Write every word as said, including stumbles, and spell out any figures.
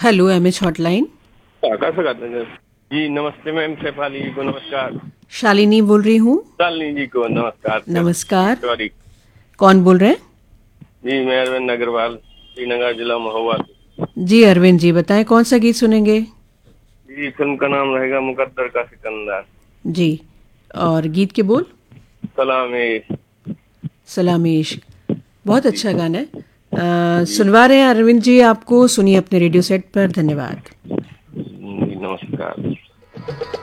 Hello M H hotline. कर सकते हैं जी। नमस्ते मैम, शेफाली जी को नमस्कार। शालिनी बोल रही हूँ। शालिनी जी को नमस्कार। नमस्कार। सॉरी कौन बोल रहे हैं? जी, मैं अरविंद अग्रवाल, श्रीनगर जिला महोबा से। जी अरविंद जी, बताएं कौन सा गीत सुनेंगे? जी, फिल्म का नाम रहेगा मुकद्दर का सिकंदर। जी, और गीत के बोल? सलाम है। सलामी इश्क। बहुत जी अच्छा गाना है। अ, जी सुनवा रहे हैं अरविंद जी आपको, सुनिए अपने रेडियो सेट पर। धन्यवाद। जी, नमस्कार।